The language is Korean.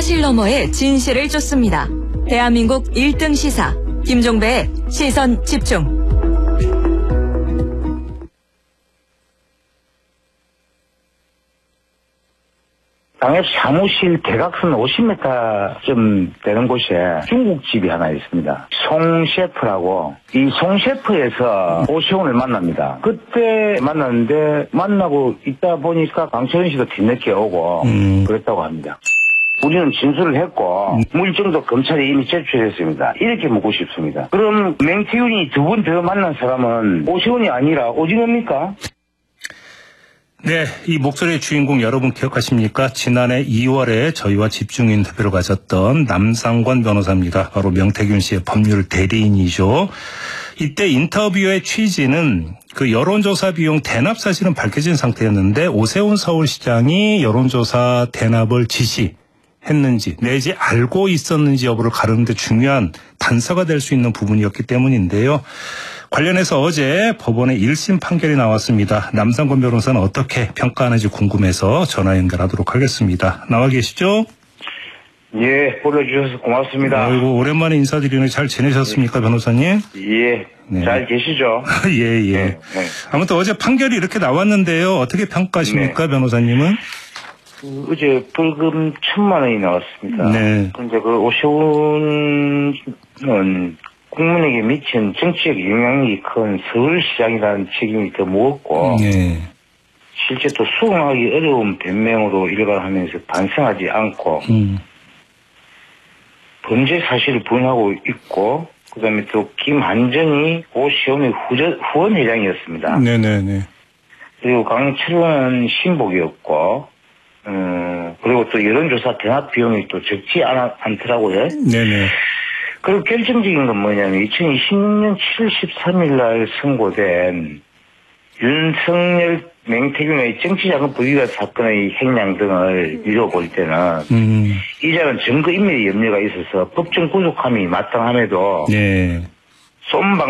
사실 너머의 진실을 쫓습니다. 대한민국 1등 시사 김종배의 시선 집중. 당협 사무실 대각선 50m쯤 되는 곳에 중국집이 하나 있습니다. 송셰프라고. 이 송셰프에서 오시훈을 만납니다. 그때 만났는데 만나고 있다 보니까 강철현 씨도 뒤늦게 오고 그랬다고 합니다. 우리는 진술을 했고 물증도 검찰에 이미 제출했습니다. 이렇게 묻고 싶습니다. 그럼 맹태균이 두 번 더 만난 사람은 오시훈이 아니라 오징어입니까? 네, 이 목소리의 주인공 여러분 기억하십니까? 지난해 2월에 저희와 집중 인터뷰를 가졌던 남상권 변호사입니다. 바로 명태균 씨의 법률 대리인이죠. 이때 인터뷰의 취지는 그 여론조사 비용 대납 사실은 밝혀진 상태였는데 오세훈 서울시장이 여론조사 대납을 지시했는지 내지 알고 있었는지 여부를 가르는 데 중요한 단서가 될 수 있는 부분이었기 때문인데요. 관련해서 어제 법원의 1심 판결이 나왔습니다. 남상권 변호사는 어떻게 평가하는지 궁금해서 전화 연결하도록 하겠습니다. 나와 계시죠? 예, 불러주셔서 고맙습니다. 아이고, 오랜만에 인사드리는 잘 지내셨습니까, 변호사님? 예, 네. 잘 계시죠? 예. 네. 아무튼 어제 판결이 이렇게 나왔는데요. 어떻게 평가하십니까, 네. 변호사님은? 어제 벌금 1,000만 원이 나왔습니다. 네. 그런데 그 오세훈은 국민에게 미친 정치적 영향력이 큰 서울시장이라는 책임이 더 무겁고 네. 실제 또 수긍하기 어려운 변명으로 일관하면서 반성하지 않고 범죄 사실을 부인하고 있고 그다음에 또 김한정이 오시훈의 후원 회장이었습니다. 네네네. 그리고 강철원은 신복이었고 그리고 또 여론조사 대납 비용이 또 적지 않더라고요. 네네. 그리고 결정적인 건 뭐냐면 2020년 7월 13일 날 선고된 윤석열 맹태균의 정치자금 부유가 사건의 행량 등을 미뤄볼 때는 이자는 증거인멸의 염려가 있어서 법정 구속함이 마땅함에도 네. 쏜방